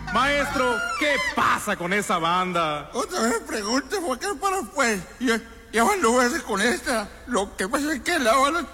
Maestro, ¿qué pasa con esa banda? Otra vez pregunte, ¿por qué para pues? Ya evalúese con esta. Lo que pasa es que la bala